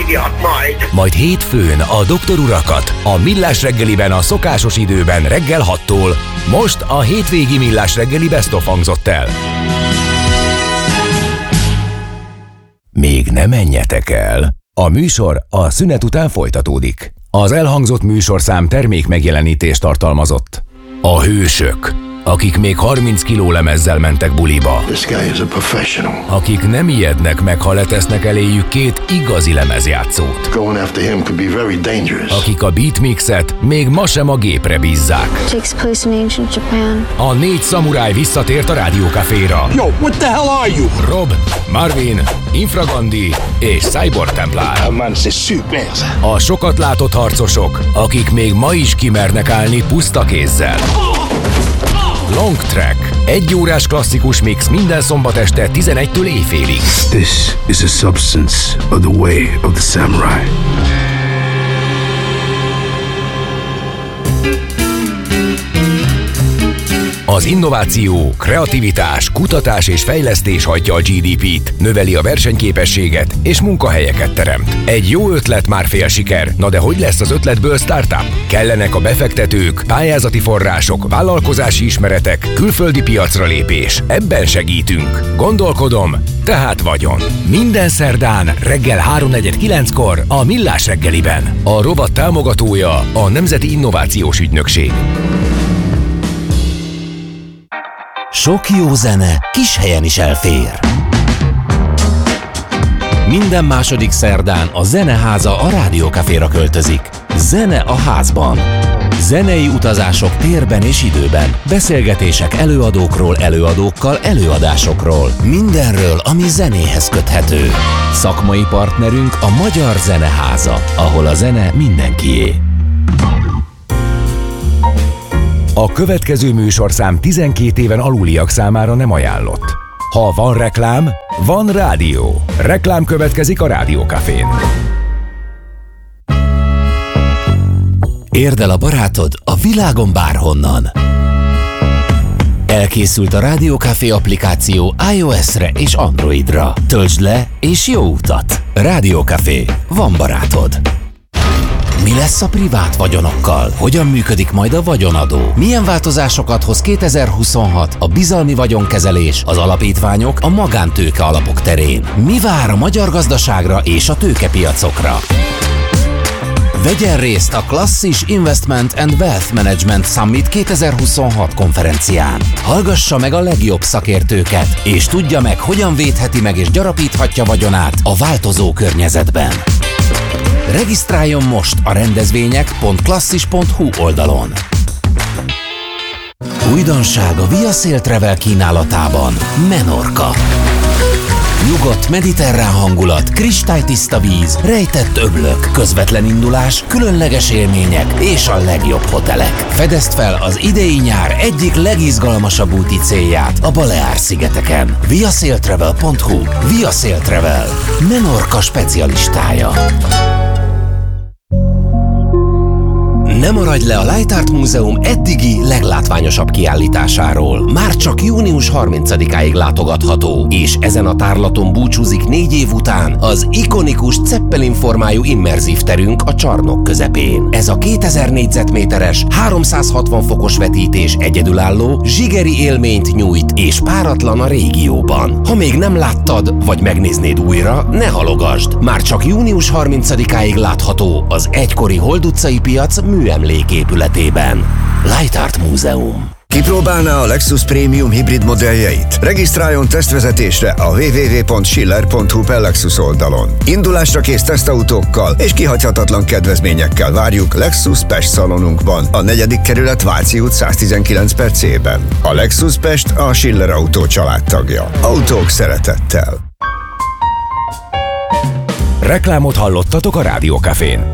Majd hétfőn a doktorurakat a Millás reggeliben a szokásos időben reggel 6-tól. Most a hétvégi Millás reggeli Best of hangzott el. Még ne menjetek el! A műsor a szünet után folytatódik. Az elhangzott műsorszám termék megjelenítést tartalmazott. A hősök, akik még 30 kiló lemezzel mentek buliba. Akik nem ijednek meg, ha letesznek eléjük 2 igazi lemezjátszót. Akik a beatmixet még ma sem a gépre bízzák. A 4 szamuráj visszatért a Rádió Caféra. Yo, what the hell are you? Rob, Marvin, Infragandi és Cyborg Templár. A sokat látott harcosok, akik még ma is kimernek állni puszta kézzel. Long Track. 1 órás klasszikus mix minden szombat este 11-től éjfélig. This is a substance of the way of the samurai. Az innováció, kreativitás, kutatás és fejlesztés hajtja a GDP-t, növeli a versenyképességet és munkahelyeket teremt. Egy jó ötlet már fél siker, na de hogy lesz az ötletből startup? Kellenek a befektetők, pályázati források, vállalkozási ismeretek, külföldi piacra lépés. Ebben segítünk. Gondolkodom, tehát vagyon. Minden szerdán reggel 3:49-kor a Millás reggeliben. A rovat támogatója a Nemzeti Innovációs Ügynökség. Sok jó zene kis helyen is elfér. Minden második szerdán a Zeneháza a Rádió Caféra költözik. Zene a házban. Zenei utazások térben és időben. Beszélgetések előadókról, előadókkal, előadásokról. Mindenről, ami zenéhez köthető. Szakmai partnerünk a Magyar Zeneháza, ahol a zene mindenkié. A következő műsorszám 12 éven aluliak számára nem ajánlott. Ha van reklám, van rádió. Reklám következik a Rádió Cafén. Érd el a barátod a világon bárhonnan. Elkészült a Rádió Café applikáció iOS-re és Androidra. Töltsd le és jó utat! Rádió Café. Van barátod. Mi lesz a privát vagyonokkal? Hogyan működik majd a vagyonadó? Milyen változásokat hoz 2026 a bizalmi vagyonkezelés, az alapítványok, a magántőke alapok terén? Mi vár a magyar gazdaságra és a tőkepiacokra? Vegyen részt a Klasszis Investment and Wealth Management Summit 2026 konferencián. Hallgassa meg a legjobb szakértőket, és tudja meg, hogyan védheti meg és gyarapíthatja vagyonát a változó környezetben. Regisztráljon most a rendezvények.klasszis.hu oldalon. Újdonság a Via Sail Travel kínálatában. Menorca. Nyugodt mediterrán hangulat, kristálytiszta víz, rejtett öblök, közvetlen indulás, különleges élmények és a legjobb hotelek. Fedezd fel az idei nyár egyik legizgalmasabb úti célját a Baleár-szigeteken. viasailtravel.hu. Via Sail Travel. Menorca specialistája. Ne maradj le a Light Art Múzeum eddigi leglátványosabb kiállításáról. Már csak június 30-áig látogatható, és ezen a tárlaton búcsúzik 4 év után az ikonikus Zeppelin formájú immerzív terünk a csarnok közepén. Ez a 2000 négyzetméteres, 360 fokos vetítés egyedülálló, zsigeri élményt nyújt és páratlan a régióban. Ha még nem láttad, vagy megnéznéd újra, ne halogasd! Már csak június 30-áig látható az egykori Hold utcai piac műemléképületében. Light Art Múzeum. Kipróbálná a Lexus Premium hibrid modelljeit? Regisztráljon tesztvezetésre a www.schiller.hu per Lexus oldalon. Indulásra kész tesztautókkal és kihagyhatatlan kedvezményekkel várjuk Lexus Pest szalonunkban, a 4. kerület Váci út 119/C-ben. A Lexus Pest a Schiller Autó családtagja. Autók szeretettel. Reklámot hallottatok a Rádió Cafén.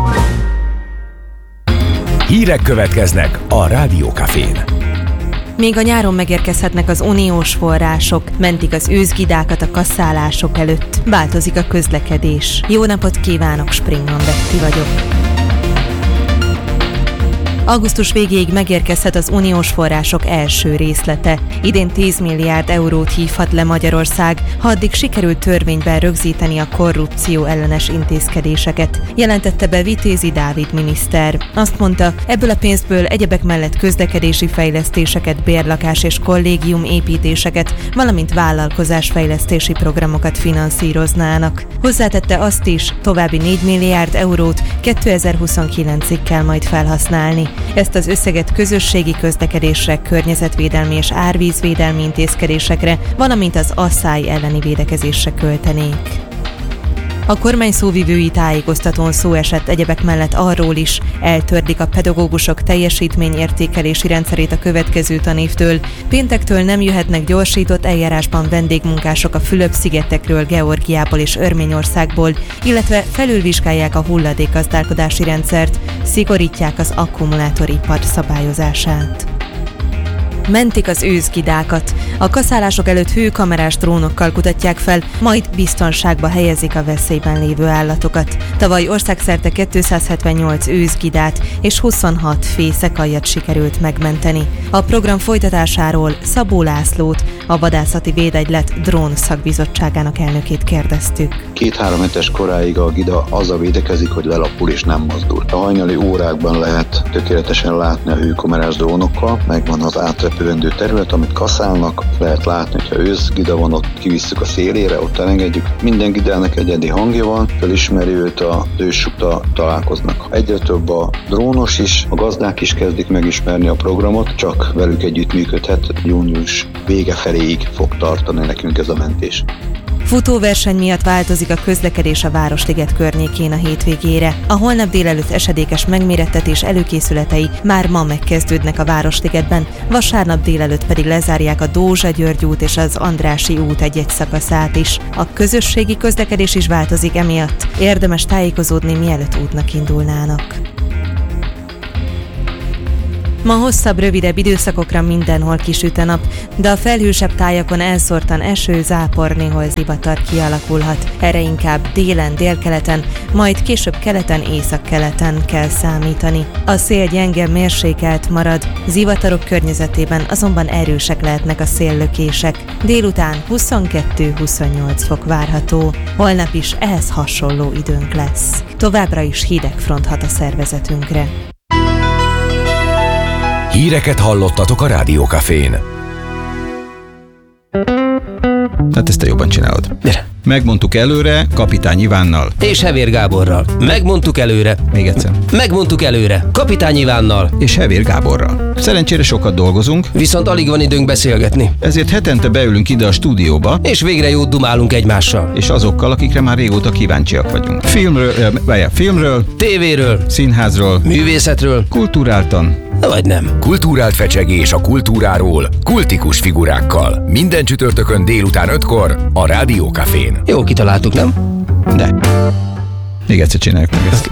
Hírek következnek a Rádió Cafén. Még a nyáron megérkezhetnek az uniós források, mentik az őszgidákat a kasszálások előtt. Változik a közlekedés. Jó napot kívánok, Springman Betty vagyok. Augusztus végéig megérkezhet az uniós források első részlete. Idén 10 milliárd eurót hívhat le Magyarország, ha addig sikerült törvényben rögzíteni a korrupció ellenes intézkedéseket, jelentette be Vitézi Dávid miniszter. Azt mondta, ebből a pénzből egyebek mellett közlekedési fejlesztéseket, bérlakás és kollégium építéseket, valamint vállalkozásfejlesztési programokat finanszíroznának. Hozzátette azt is, további 4 milliárd eurót 2029-ig kell majd felhasználni. Ezt az összeget közösségi közlekedésre, környezetvédelmi és árvízvédelmi intézkedésekre, valamint az asszály elleni védekezésre költenék. A kormány szóvivői tájékoztatón szó esett egyebek mellett arról is, eltörlik a pedagógusok teljesítményértékelési rendszerét a következő tanévtől. Péntektől nem jöhetnek gyorsított eljárásban vendégmunkások a Fülöp-szigetekről, Georgiából és Örményországból, illetve felülvizsgálják a hulladékgazdálkodási rendszert, szigorítják az akkumulátoripar szabályozását. Mentik az őszgidákat. A kaszálások előtt hőkamerás drónokkal kutatják fel, majd biztonságba helyezik a veszélyben lévő állatokat. Tavaly országszerte 278 őszgidát és 26 fészekaljat sikerült megmenteni. A program folytatásáról Szabó Lászlót, a Vadászati Védegylet drón szakbizottságának elnökét kérdeztük. 2-3 hetes koráig a gida azzal védekezik, hogy lelapul és nem mozdul. A hajnali órákban lehet tökéletesen látni a hőkamerás drónokkal, megvan az átrepülendő terület, amit kaszálnak, lehet látni, hogyha őszgida van, ott kivisszük a szélére, ott elengedjük. Minden gidának egyedi hangja van, felismeri őt, az őssukta találkoznak. Egyre több a drónos is, a gazdák is kezdik megismerni a programot, csak velük együtt működhet, június vége feléig fog tartani nekünk ez a mentés. Futóverseny miatt változik a közlekedés a Városliget környékén a hétvégére. A holnap délelőtt esedékes megmérettetés előkészületei már ma megkezdődnek a Városligetben, vasárnap délelőtt pedig lezárják a Dózsa-György út és az Andrássy út egy-egy szakaszát is. A közösségi közlekedés is változik emiatt. Érdemes tájékozódni, mielőtt útnak indulnának. Ma hosszabb, rövidebb időszakokra mindenhol kisüt a nap, de a felhősebb tájakon elszórtan eső, zápor, néhol zivatar kialakulhat. Erre inkább délen, délkeleten, majd később keleten, északkeleten kell számítani. A szél gyenge, mérsékelt marad, zivatarok környezetében azonban erősek lehetnek a széllökések. Délután 22-28 fok várható. Holnap is ehhez hasonló időnk lesz. Továbbra is hideg front hat a szervezetünkre. Híreket hallottatok a Rádió Cafén. Hát ezt te jobban csinálod. Gyere. Megmondtuk előre Kapitány Ivánnal. És Hevér Gáborral. Megmondtuk előre. Még egyszer. Megmondtuk előre. Kapitány Ivánnal. És Hevér Gáborral. Szerencsére sokat dolgozunk. Viszont alig van időnk beszélgetni. Ezért hetente beülünk ide a stúdióba. És végre jót dumálunk egymással. És azokkal, akikre már régóta kíváncsiak vagyunk. Filmről, tévéről, színházról, művészetről, kulturáltan. Vagy nem. Kulturált fecsegés a kultúráról, kultikus figurákkal. Minden csütörtökön délután 5-kor a Rádió Cafén. Jó kitaláltuk, nem? De. Még egyszer csináljuk meg ezt.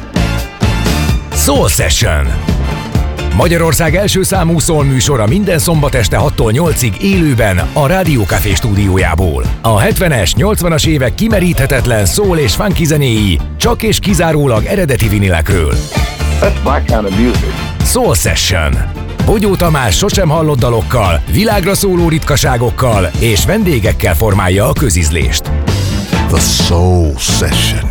Soul Session. Magyarország első számú soul műsora minden szombat este 6-tól 8-ig élőben a Rádió Café stúdiójából. A 70-es, 80-as évek kimeríthetetlen soul és funky zenéi csak és kizárólag eredeti vinilekről. That's my kind of music. Soul Session. Bogyó Tamás sosem hallott dalokkal, világra szóló ritkaságokkal és vendégekkel formálja a közízlést. The Soul Session.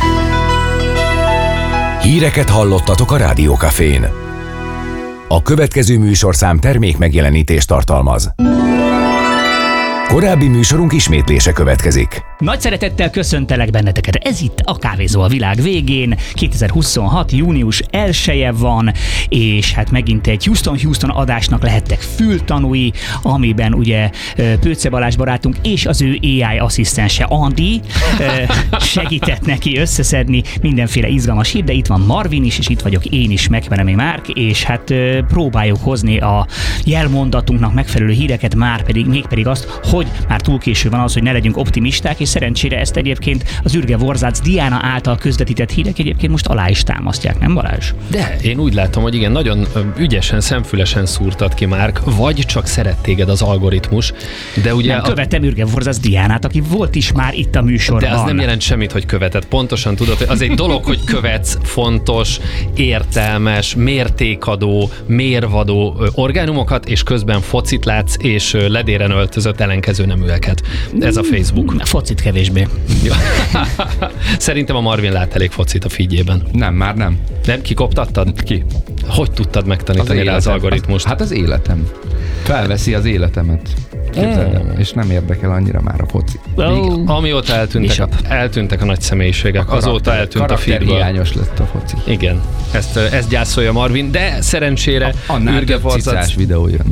Híreket hallottatok a Rádió Cafén. A következő műsorszám termék megjelenítést tartalmaz. Korábbi műsorunk ismétlése következik. Nagy szeretettel köszöntelek benneteket. Ez itt a Kávézó a világ végén. 2026. június 1-je van, és hát megint egy Houston adásnak lehettek fültanúi, amiben ugye Pőce Balázs barátunk és az ő AI asszisztense Andi segített neki összeszedni mindenféle izgalmas hír, de itt van Marvin is, és itt vagyok én is, Megveremi Márk, és hát próbáljuk hozni a jelmondatunknak megfelelő híreket, mégpedig azt, hogy hogy már túl késő van az, hogy ne legyünk optimisták, és szerencsére ezt egyébként az Ürge Vorzácz Diana által közvetített hírek egyébként most alá is támasztják, nem Balázs? De én úgy látom, hogy igen, nagyon ügyesen, szemfülesen szúrtad ki, Márk, vagy csak szeret téged az algoritmus, de ugye... Nem, követem Ürge Vorzácz Diánát, aki volt is már itt a műsorban. De az nem jelent semmit, hogy követed. Pontosan tudod, hogy az egy dolog, hogy követsz fontos, értelmes, mértékadó, mérvadó orgánumokat, és közben focit látsz, és ledéren öltözött ellenkező neműeket. Ez a Facebook. Focit kevésbé. Szerintem a Marvin lát elég focit a feedjében. Nem, már nem. Nem? Kikoptattad? Ki? Hogy tudtad megtanítani rá az algoritmust? Hát az életem. Felveszi az életemet. És nem érdekel annyira már a foci. Amióta eltűntek a nagy személyiségek, azóta eltűnt a feedből. Hiányos lett a foci. Igen, ezt gyászolja Marvin, de szerencsére annál több cicás videó jön.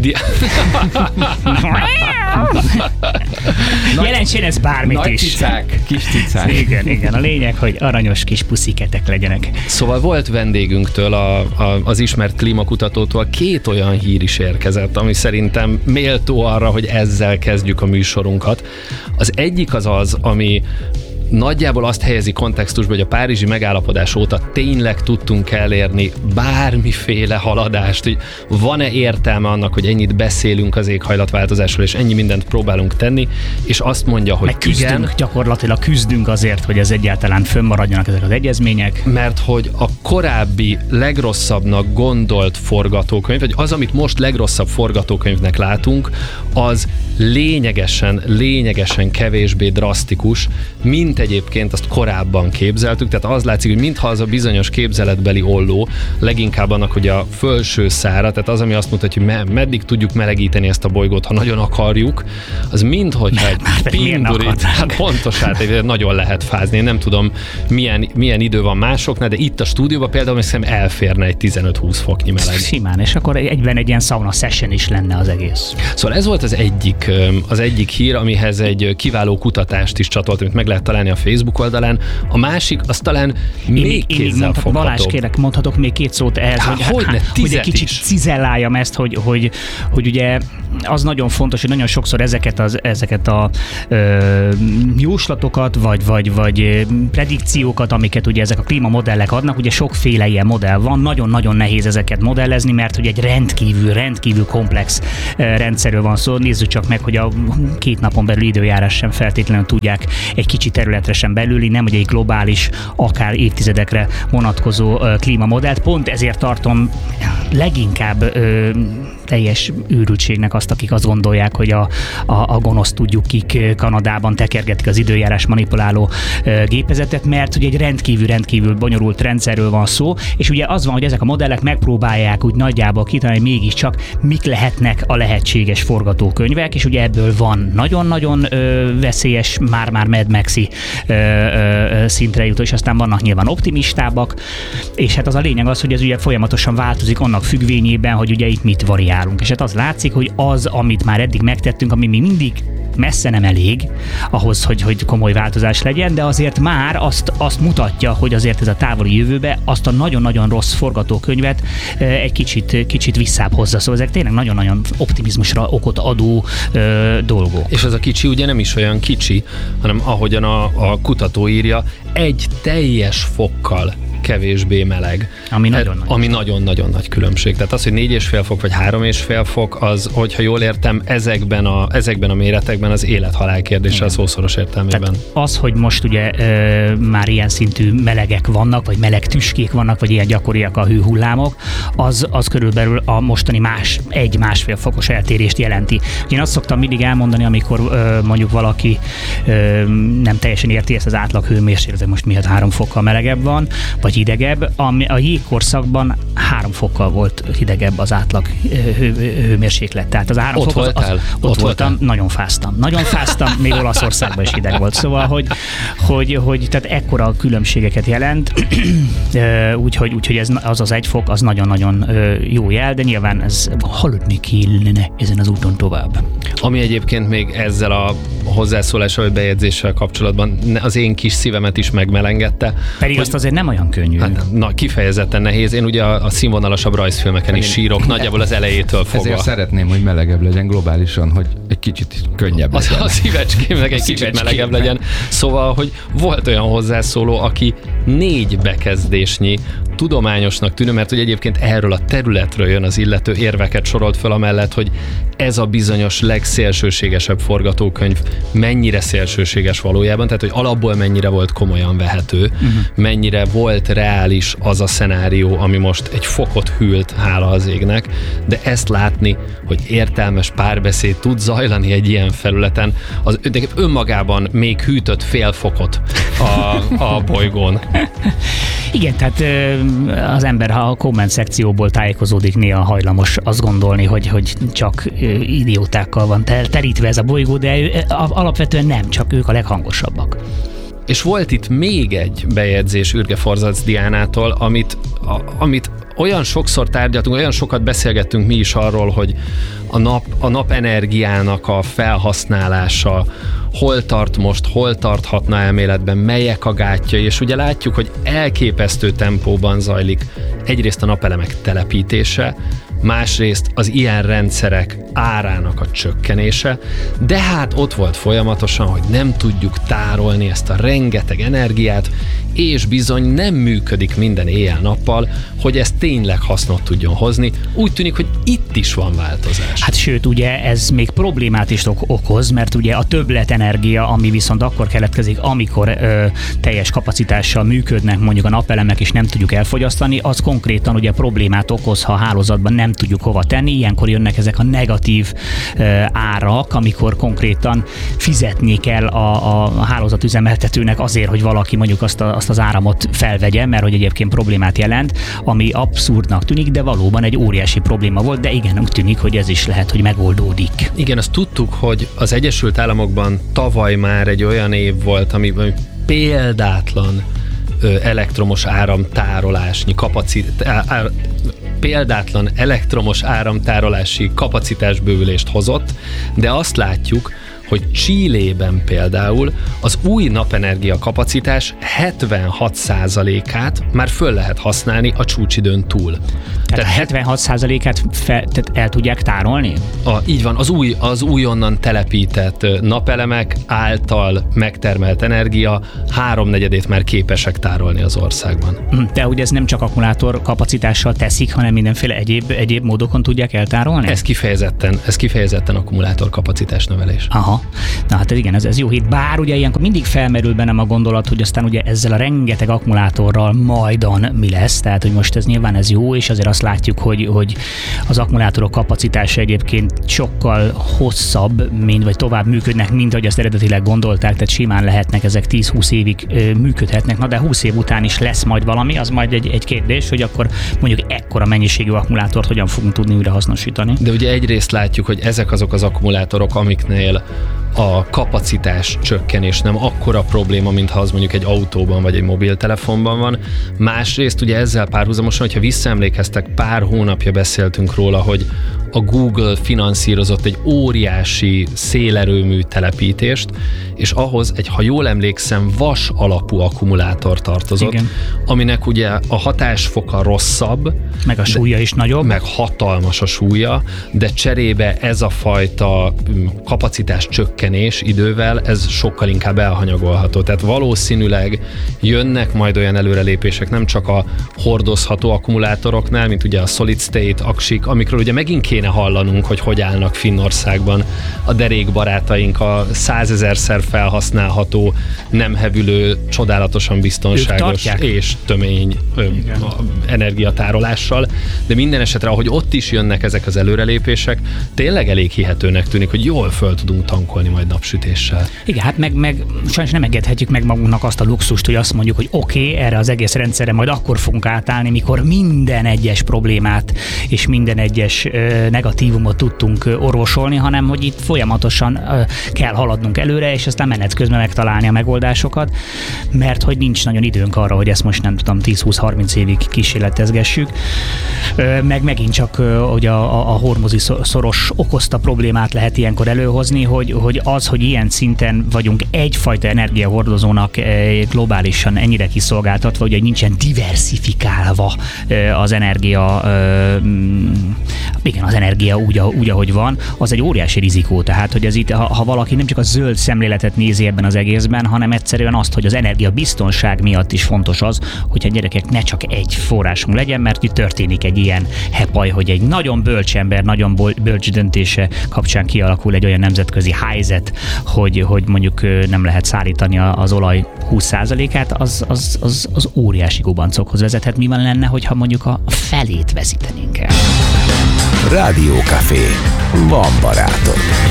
Jelentsen ez bármit nagy is. Cicák, kis cicák. Igen, a lényeg, hogy aranyos kis pusziketek legyenek. Szóval volt vendégünktől, az ismert klímakutatótól 2 olyan hír is érkezett, ami szerintem méltó arra, hogy ezzel kezdjük a műsorunkat. Az egyik az, ami nagyjából azt helyezi kontextusba, hogy a párizsi megállapodás óta tényleg tudtunk elérni bármiféle haladást, hogy van-e értelme annak, hogy ennyit beszélünk az éghajlatváltozásról, és ennyi mindent próbálunk tenni, és azt mondja, hogy igen. Gyakorlatilag küzdünk azért, hogy ez egyáltalán fönnmaradjanak ezek az egyezmények. Mert hogy a korábbi legrosszabbnak gondolt forgatókönyv, vagy az, amit most legrosszabb forgatókönyvnek látunk, az lényegesen kevésbé drasztikus, mint egyébként azt korábban képzeltük, tehát az látszik, hogy mintha az a bizonyos képzeletbeli olló, leginkább annak, hogy a felső szára, tehát az, ami azt mutatja, hogy meddig tudjuk melegíteni ezt a bolygót, ha nagyon akarjuk, az minthogyha egy pinduri, hát pontosan, nagyon lehet fázni. Én nem tudom, milyen idő van másoknál, de itt a stúdióban például szerintem elférne egy 15-20 foknyi meleg. Simán, és akkor egyben egy ilyen sauna session is lenne az egész. Szóval ez volt az egyik hír, amihez egy kiváló kutatást is csatolt, amit meg lehet találni a Facebook oldalán. A másik, az talán még kézzelfoghatóbb. Balázs, kérek, mondhatok még 2 szót ehhez, hogy egy kicsit cizelláljam ezt, hogy ugye az nagyon fontos, hogy nagyon sokszor ezeket a jóslatokat, vagy predikciókat, amiket ugye ezek a klímamodellek adnak, ugye sokféle ilyen modell van, nagyon-nagyon nehéz ezeket modellezni, mert hogy egy rendkívül komplex rendszerről van szó. Nézzük csak meg, hogy a 2 napon belül időjárás sem feltétlenül tudják egy kicsi területre sem belüli, nem hogy egy globális, akár évtizedekre vonatkozó klímamodellt. Pont ezért tartom leginkább teljes őrültségnek azt, akik azt gondolják, hogy a gonosz tudjuk kik Kanadában tekergetik az időjárás manipuláló gépezetet, mert ugye egy rendkívül bonyolult rendszerről van szó, és ugye az van, hogy ezek a modellek megpróbálják úgy nagyjából kitalálni, hogy mégiscsak mik lehetnek a lehetséges forgatókönyvek, és ugye ebből van nagyon-nagyon veszélyes, már Mad Maxi szintre jutó, és aztán vannak nyilván optimistábbak, és hát az a lényeg az, hogy ez ugye folyamatosan változik annak függvényében, hogy ugye itt mit variálunk. És hát az látszik, hogy az, amit már eddig megtettünk, ami még mindig messze nem elég ahhoz, hogy komoly változás legyen, de azért már azt mutatja, hogy azért ez a távoli jövőbe azt a nagyon-nagyon rossz forgatókönyvet egy kicsit visszább hozza. Szóval ezek tényleg nagyon-nagyon optimizmusra okot adó dolgok. És az a kicsi ugye nem is olyan kicsi, hanem ahogyan a kutató írja, 1 teljes fokkal kevésbé meleg. Ami nagyon-nagyon nagy különbség. Tehát az, hogy 4,5 fok vagy 3,5 fok, az, hogyha jól értem, ezekben a méretekben az élet-halál kérdése a szószoros értelmében. Tehát az, hogy most ugye már ilyen szintű melegek vannak, vagy meleg tüskék vannak, vagy ilyen gyakoriak a hőhullámok, az körülbelül a mostani 1-1,5 fokos eltérést jelenti. Én azt szoktam mindig elmondani, amikor mondjuk valaki nem teljesen érti ezt az átlag hőmérsékletet, most miért 3 fokkal melegebb van, vagy hidegebb. A jégkorszakban 3 fokkal volt hidegebb az átlag hőmérséklet. Tehát az 3 fok ott voltam, nagyon fáztam, még Olaszországban is hideg volt. Szóval, hogy tehát ekkora különbségeket jelent, úgyhogy ez az 1 fok, az nagyon-nagyon jó jel, de nyilván ez haladni kellene ezen az úton tovább. Ami egyébként még ezzel a hozzászólással vagy bejegyzéssel kapcsolatban az én kis szívemet is megmelengette. Pedig azt azért nem olyan könnyű. Hát, kifejezetten nehéz. Én ugye a színvonalasabb rajzfilmeken is sírok, nagyjából az elejétől fogva. Ezért szeretném, hogy melegebb legyen globálisan, hogy egy kicsit könnyebb legyen. A szívecskémnek egy kicsit melegebb legyen. Szóval, hogy volt olyan hozzászóló, aki 4 bekezdésnyi tudományosnak tűnő, mert hogy egyébként erről a területről jön az illető, érveket sorolt föl amellett, hogy ez a bizonyos legszélsőségesebb forgatókönyv mennyire szélsőséges valójában, tehát hogy alapból mennyire volt komolyan vehető, mennyire volt reális az a szenárió, ami most egy fokot hűlt, hála az égnek, de ezt látni, hogy értelmes párbeszéd tud zajlani egy ilyen felületen, az önmagában még hűtött fél fokot a bolygón. Igen, tehát az ember, ha a komment szekcióból tájékozódik, néha hajlamos azt gondolni, hogy csak idiótákkal van terítve ez a bolygó, de alapvetően nem, csak ők a leghangosabbak. És volt itt még egy bejegyzés Ürge Forzac Diánától, amit olyan sokszor tárgyaltunk, olyan sokat beszélgettünk mi is arról, hogy a napenergiának a felhasználása hol tart most, hol tarthatna elméletben, melyek a gátjai, és ugye látjuk, hogy elképesztő tempóban zajlik egyrészt a napelemek telepítése, másrészt az ilyen rendszerek árának a csökkenése, de hát ott volt folyamatosan, hogy nem tudjuk tárolni ezt a rengeteg energiát, és bizony nem működik minden éjjel-nappal, hogy ez tényleg hasznot tudjon hozni. Úgy tűnik, hogy itt is van változás. Hát sőt, ugye ez még problémát is okoz, mert ugye a többletenergia, ami viszont akkor keletkezik, amikor teljes kapacitással működnek mondjuk a napelemek, és nem tudjuk elfogyasztani, az konkrétan ugye problémát okoz, ha a hálózatban nem tudjuk hova tenni. Ilyenkor jönnek ezek a negatív árak, amikor konkrétan fizetni kell a hálózatüzemeltetőnek azért, hogy valaki mondjuk azt az áramot felvegye, mert hogy egyébként problémát jelent, ami abszurdnak tűnik, de valóban egy óriási probléma volt, de igen, úgy tűnik, hogy ez is lehet, hogy megoldódik. Igen, azt tudtuk, hogy az Egyesült Államokban tavaly már egy olyan év volt, ami példátlan elektromos áramtárolásnyi példátlan elektromos áramtárolási kapacitásbővülést hozott, de azt látjuk, hogy Chilében például az új napenergia kapacitás 76%-át már föl lehet használni a csúcsidőn túl. Tehát 76%-át el tudják tárolni? Így van, az újonnan telepített napelemek által megtermelt energia 3/4-ét már képesek tárolni az országban. De ugye ez nem csak akkumulátor kapacitással teszik, hanem mindenféle egyéb módokon tudják eltárolni? Ez kifejezetten akkumulátor kapacitás növelés. Aha. Na hát igen, ez jó hit. Bár ugye ilyenkor mindig felmerül bennem a gondolat, hogy aztán ugye ezzel a rengeteg akkumulátorral majdan mi lesz, tehát hogy most ez nyilván ez jó, és azért azt látjuk, hogy az akkumulátorok kapacitása egyébként sokkal hosszabb, vagy tovább működnek, mint ahogy azt eredetileg gondolták, tehát simán lehetnek, ezek 10-20 évig működhetnek, na de 20 év után is lesz majd valami, az majd egy kérdés, hogy akkor mondjuk ekkora mennyiségű akkumulátort hogyan fogunk tudni újra hasznosítani. De ugye egyrészt látjuk, hogy ezek azok az akkumulátorok, amiknél a kapacitás csökkenés nem akkora probléma, mintha az mondjuk egy autóban vagy egy mobiltelefonban van. Másrészt ugye ezzel párhuzamosan, hogyha visszaemlékeztek, pár hónapja beszéltünk róla, hogy a Google finanszírozott egy óriási szélerőmű telepítést, és ahhoz ha jól emlékszem, vas alapú akkumulátor tartozott, igen, aminek ugye a hatásfoka rosszabb, meg a súlya is nagyobb, meg hatalmas a súlya, de cserébe ez a fajta kapacitás csökkenés idővel, ez sokkal inkább elhanyagolható. Tehát valószínűleg jönnek majd olyan előrelépések nem csak a hordozható akkumulátoroknál, mint ugye a solid state aksik, amikről ugye megint kéne hallanunk, hogy állnak Finnországban a derékbarátaink a 100 000-szer felhasználható, nem hevülő, csodálatosan biztonságos és tömény energiatárolással, de minden esetre, ahogy ott is jönnek ezek az előrelépések, tényleg elég hihetőnek tűnik, hogy jól föl tudunk tankolni majd napsütéssel. Igen, hát meg sajnos nem engedhetjük meg magunknak azt a luxust, hogy azt mondjuk, hogy oké, erre az egész rendszerre majd akkor fogunk átállni, mikor minden egyes problémát és minden egyes negatívumot tudtunk orvosolni, hanem hogy itt folyamatosan kell haladnunk előre, és aztán menet közben megtalálni a megoldásokat, mert hogy nincs nagyon időnk arra, hogy ezt most nem tudom 10-20-30 évig kísérletezgessük. Meg megint csak hogy a hormuzi szoros okozta problémát lehet ilyenkor előhozni, hogy ilyen szinten vagyunk egyfajta energiahordozónak globálisan ennyire kiszolgáltatva, hogy nincsen diversifikálva az energia energia úgy, ahogy van, az egy óriási rizikó. Tehát, hogy ez itt, ha valaki nem csak a zöld szemléletet nézi ebben az egészben, hanem egyszerűen azt, hogy az energiabiztonság miatt is fontos az, hogyha gyerekek ne csak egy forrásunk legyen, mert itt történik egy ilyen hepaj, hogy egy nagyon bölcs ember, nagyon bölcs döntése kapcsán kialakul egy olyan nemzetközi helyzet, hogy mondjuk nem lehet szállítani az olaj 20%-át, az óriási gubancokhoz vezethet. Mi van lenne, hogyha mondjuk a felét veszítenénk el? Rádió Café. Van barátod.